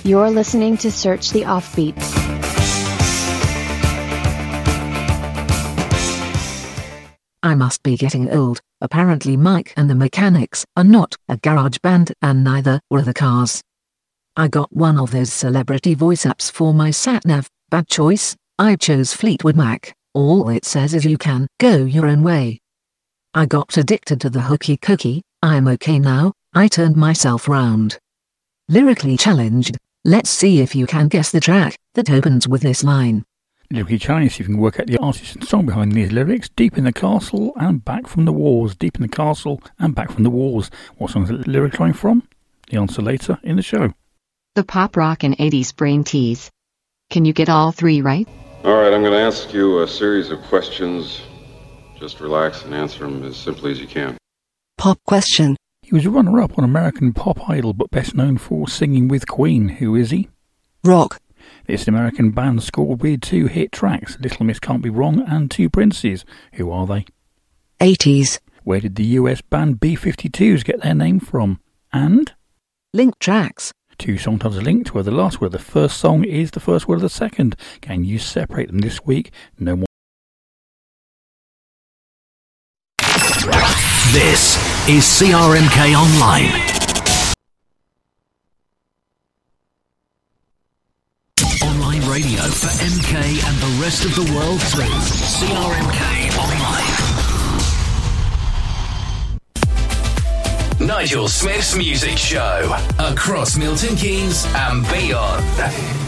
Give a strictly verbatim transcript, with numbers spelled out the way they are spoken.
You're listening to Search the Offbeat. I must be getting old. Apparently Mike and the Mechanics are not a garage band, and neither were the Cars. I got one of those celebrity voice apps for my sat-nav. Bad choice. I chose Fleetwood Mac. All it says is you can go your own way. I got addicted to the hooky cookie. I'm okay now. I turned myself round. Lyrically challenged. Let's see if you can guess the track that opens with this line. Lyrically challenged, if you can work out the artist and song behind these lyrics. Deep in the castle and back from the wars. Deep in the castle and back from the wars. What song is the lyric line from? The answer later in the show. The pop rock and eighties brain tease. Can you get all three right? All right, I'm going to ask you a series of questions. Just relax and answer them as simply as you can. Pop question. He was a runner-up on American Pop Idol, but best known for singing with Queen. Who is he? Rock. This American band scored with two hit tracks, Little Miss Can't Be Wrong and Two Princes. Who are they? eighties. Where did the U S band B fifty-twos get their name from? And? Link tracks. Two song titles linked, where the last word of the first song is the first word of the second. Can you separate them this week? No more. This is C R M K Online. Online radio for M K and the rest of the world too. C R M K Online. Nigel Smith's Music Show. Across Milton Keynes and beyond.